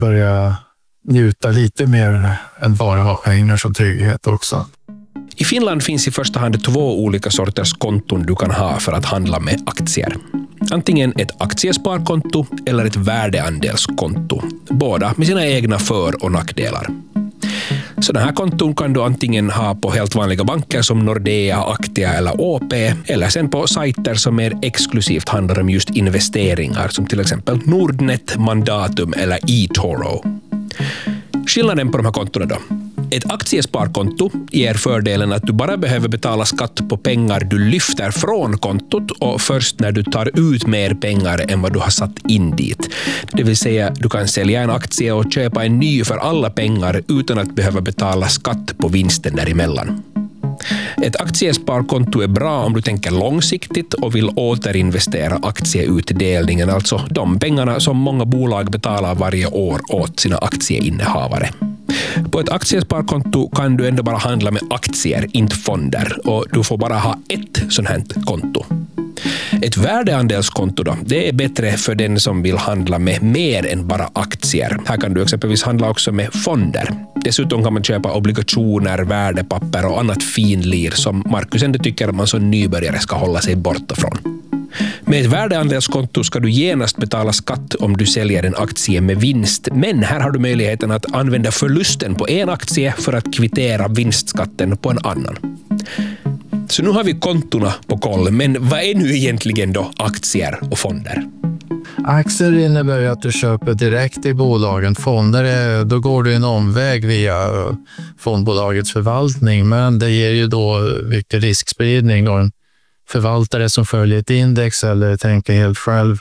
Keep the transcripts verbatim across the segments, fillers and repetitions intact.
börja njuta lite mer än bara ha pengar som trygghet också. I Finland finns i första hand två olika sorters konton du kan ha för att handla med aktier. Antingen ett aktiesparkonto eller ett värdeandelskonto. Båda med sina egna för- och nackdelar. Sådana här konton kan du antingen ha på helt vanliga banker som Nordea, Aktia eller Å P, eller sen på sajter som mer exklusivt handlar om just investeringar som till exempel Nordnet, Mandatum eller eToro. Skillnaden på de här kontona då? Ett aktiesparkonto ger fördelen att du bara behöver betala skatt på pengar du lyfter från kontot och först när du tar ut mer pengar än vad du har satt in dit. Det vill säga, du kan sälja en aktie och köpa en ny för alla pengar utan att behöva betala skatt på vinsten däremellan. Ett aktiesparkonto är bra om du tänker långsiktigt och vill återinvestera aktieutdelningen, alltså de pengarna som många bolag betalar varje år åt sina aktieinnehavare. På ett aktiesparkonto kan du ändå bara handla med aktier, inte fonder, och du får bara ha ett sånt här konto. Ett värdeandelskonto då, det är bättre för den som vill handla med mer än bara aktier. Här kan du exempelvis handla också med fonder. Dessutom kan man köpa obligationer, värdepapper och annat finlir som Marcus ändå tycker att man som nybörjare ska hålla sig borta från. Med ett värdeandelskonto ska du genast betala skatt om du säljer en aktie med vinst, men här har du möjligheten att använda förlusten på en aktie för att kvittera vinstskatten på en annan. Så nu har vi kontona på koll, men vad är nu egentligen då aktier och fonder? Aktier innebär ju att du köper direkt i bolagen. Fonder, är, då går du en omväg via fondbolagets förvaltning, men det ger ju då mycket riskspridning och en förvaltare som följer ett index eller tänker helt själv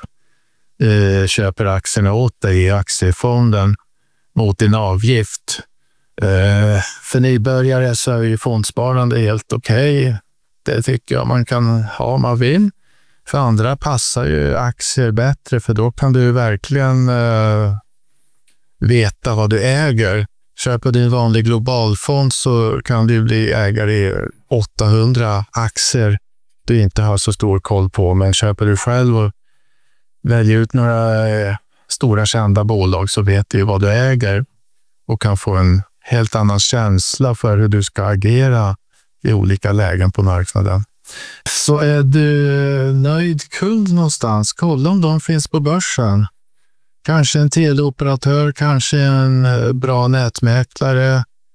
eh, köper aktierna åt dig i aktiefonden mot din avgift. Eh, för nybörjare så är ju fondsparande helt okej. Okay. Det tycker jag man kan ha om man vill. För andra passar ju aktier bättre, för då kan du verkligen eh, veta vad du äger. Köper du en vanlig globalfond så kan du bli ägare i åttahundra aktier du inte har så stor koll på, men köper du själv och väljer ut några eh, stora kända bolag så vet du vad du äger och kan få en helt annan känsla för hur du ska agera i olika lägen på marknaden. Så är du nöjd kund någonstans, kolla om de finns på börsen. Kanske en teleoperatör, kanske en bra nätmäklare,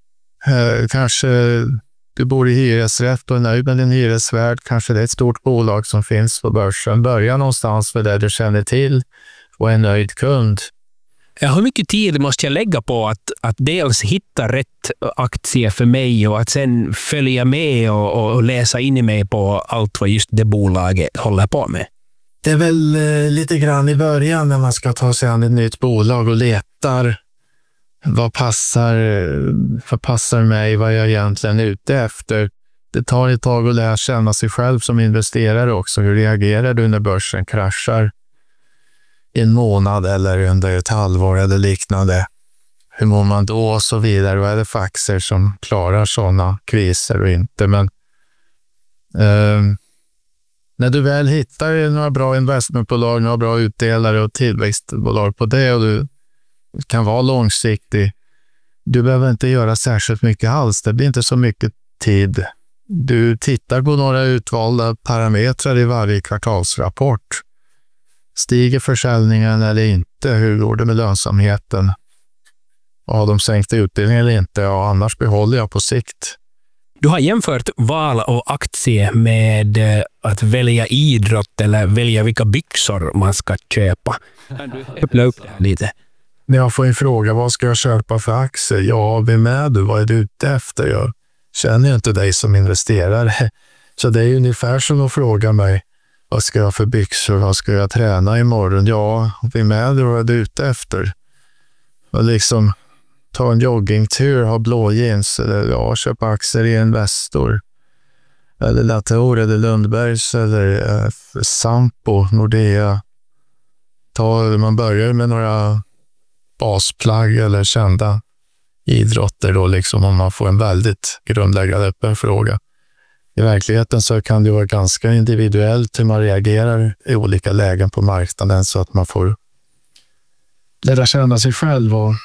eh, kanske du bor i hyresrätt och är nöjd med din hyresvärd, kanske det är ett stort bolag som finns på börsen. Börja någonstans för det du känner till och är nöjd kund. Ja, hur mycket tid måste jag lägga på att, att dels hitta rätt aktie för mig och att sen följa med och, och läsa in i mig på allt vad just det bolaget håller på med? Det är väl eh, lite grann i början när man ska ta sig an ett nytt bolag och letar vad passar, vad passar mig, vad jag egentligen är ute efter. Det tar ett tag att lära känna sig själv som investerare också. Hur reagerar du när börsen kraschar en månad eller under ett halvår eller liknande? Hur mår man då och så vidare? Vad är det för aktier som klarar sådana kriser och inte? Men eh, när du väl hittar några bra investmentbolag, några bra utdelare och tillväxtbolag på det och du kan vara långsiktig, du behöver inte göra särskilt mycket alls. Det blir inte så mycket tid. Du tittar på några utvalda parametrar i varje kvartalsrapport. Stiger försäljningen eller inte? Hur går det med lönsamheten? Har de sänkt utdelning eller inte? Ja, annars behåller jag på sikt. Du har jämfört val av aktie med att välja idrott eller välja vilka byxor man ska köpa. Kan du öppna upp det lite? När jag får en fråga, vad ska jag köpa för aktier? Ja, vem är du? Vad är du ute efter? Jag känner ju inte dig som investerare. Så det är ungefär som att fråga mig, vad ska jag för byxor? Vad ska jag träna imorgon? Ja, vem är du? Vad är du ute efter? Och liksom ta en joggingtur, ha blå jeans eller ja, köpa aktier i Investor. Eller Latour eller Lundbergs eller eh, Sampo, Nordea. Ta, man börjar med några basplagg eller kända idrotter då liksom, om man får en väldigt grundläggande öppen fråga. I verkligheten så kan det vara ganska individuellt hur man reagerar i olika lägen på marknaden så att man får lära känna sig själv och